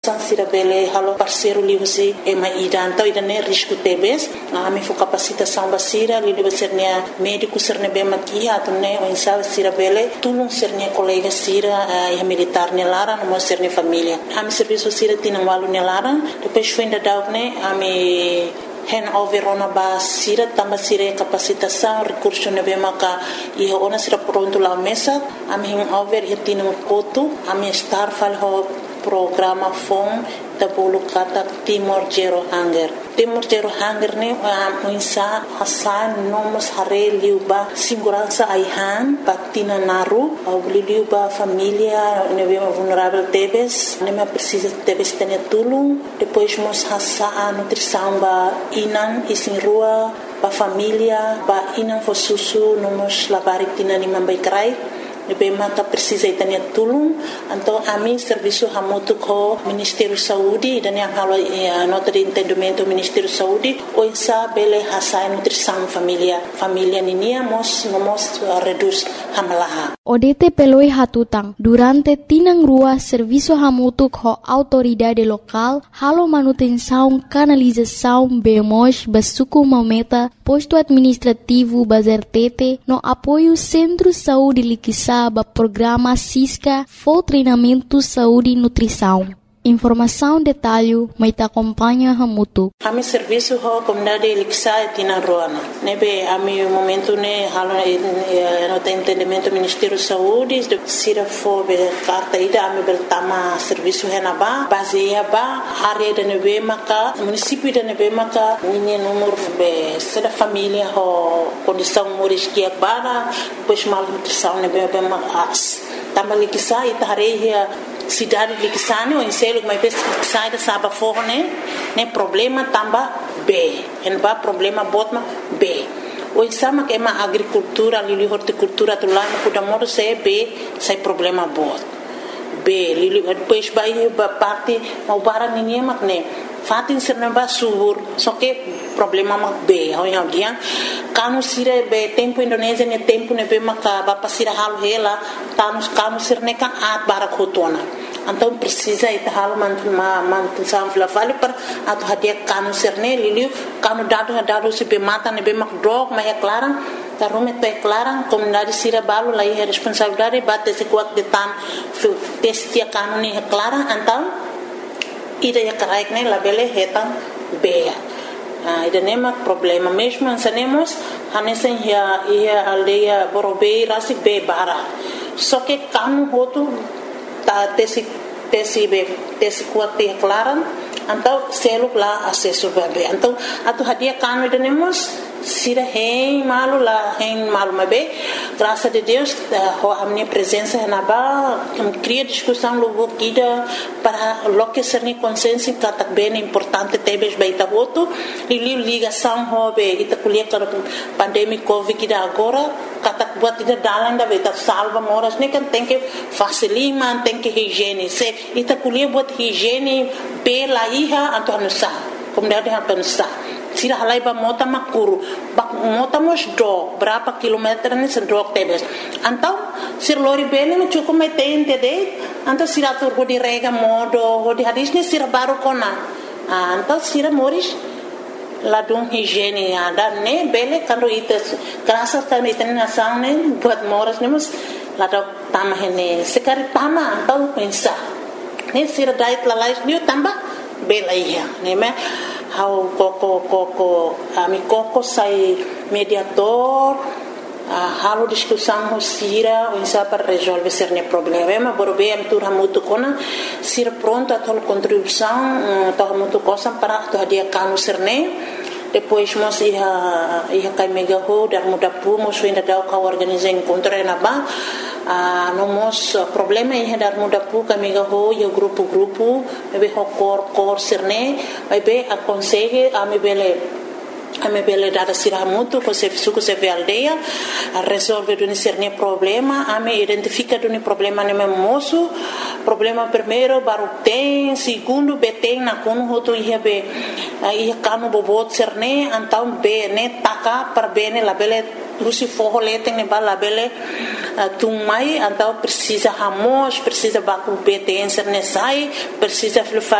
sira bele halo parceiro li você é mais então ida né risco tebes me for capacitação basira li deve ser né médico ser né bem aqui ato né o insa sira bele tulung ser né colega sira e militar né lara no ser né família serviço sira tinha walu né lara depois foi ainda dau né handover ona ba sira tamba sira capacitação recurso ne bemaka e ona sira pronto la mesa handover hitino kotu estar fal ho programa fom da bolu kata Timor Zero Hunger ne insa hasan nomos hare liuba segurança aihan patina naru au liuba família ne vulnerável tebes ne precisa tebes ter tulung depois mos hasa nutrição ba inan isin rua ba família ba inan fosusu nomos labari tina ni mambai krai bem maka precisa itania tulung então serviço hamutu ko Ministério Saúde dan yang kalau nota de entendimento Ministério Saúde o insa bele hasa nutrição família ninia mos reduz hamalaha ODT peloi hatutang durante tinang rua serviço hamutu ko autoridade local halo manutenção canalização bemos basuku maumeta posto administrativo bazertete no apoio Centro Saúde Liquissa programa Cisca for treinamento saúde e nutrição. Informação detalhe mas te acompanha hamutu. Serviço ho comunidade Liquissa tina roana. Nebe momento ne halo no entendimento Ministério Saúde sira for carta ida beltama serviço henaba baseia ba área de nebe maka município de nebe maka ninha número be seda família ho condição moris que bara depois mal nutrição nebe as tama Liquissa itareia cidade de Liquissane ou em selo mas sai da saba forne né problema tamba B ba problema botma B o sama que ma agricultura lili horticultura tu lá no da modo se B sai problema bot B lili depois vai parte mau bara ninguém mak né fatin serna ba subur só que problema mak B ho yang dia kanu sire be tempo Indonesia ne tempo ne be maka ba pasira halu hela kanu sirne ka at bara khotona então precisa ita hal mantu samfla vale per atau hadia kanu serne liliu kanu dado se be mata ne be mak drog ma é clara tarume te clara comunidade sira balu lai responsabilidade bate se kuat de tan testia kanu ne é clara então ida ya karaik ne labele hetan beya ida nema problema mesmo ansanemos hanesen ia aldeia borobei rasi be bara só que kanu hotu tesi kuat te klaran então seluk la acesso bebe então atu hadia kanu tenemos sira hein malu mabe graças a Deus a minha presença na ba cria discussão logo kida para loque ser ni consciência que bem importante tebes baita voto e ligação hobe ita kuliah para pandemia covid kida agora katak buat ida dalan da beta salva moras ne kan tem que facilitar tem que higiene se ita kuliah buat higiene pela iha atau anusa comunidade anusa sira halai ba mota makuru mota mos do berapa kilometer ni sedok tebes antau sir lori bene me cukup metente de antau sira tur di rega modo di hadis ni sira baru kona antau sira moris ladung higiene ada ne bele kalau itu kerasa kan itu nasang ne buat moras ne mus ladok tamah ne sekali tamah antau pensa ne sira diet lalais ni tambah bela iya ne me how koko sai mediator halo discussão sira insa para resolver cerne problema borobem tur hamutu kona sira pronto a tol contribuição to hamutu cosa para to dia kanu cerne depois mos ia kai mega ho dar muda pu mos ainda dau ka organizar encontro na ba no mos problema ia dar muda pu ka mega ho ia grupo bebe ho cor cerne bebe aconselhe a me bele dada sira muito com se suco se aldeia a resolver do cerne problema a me identifica do problema ne moço problema primeiro baru tem segundo beteng na kono hoto ia be ia kanu bobot cerne então be ne taka per bene la bele lusi forro leteng ne bala bele tumai então precisa hamos precisa baku beteng cerne sai precisa